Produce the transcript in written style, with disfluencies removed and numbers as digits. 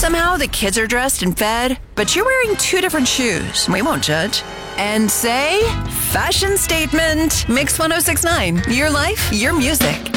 Somehow the kids are dressed and fed, but you're wearing 2 different shoes. We won't judge. And say, fashion statement. Mix 1069. Your life, your music.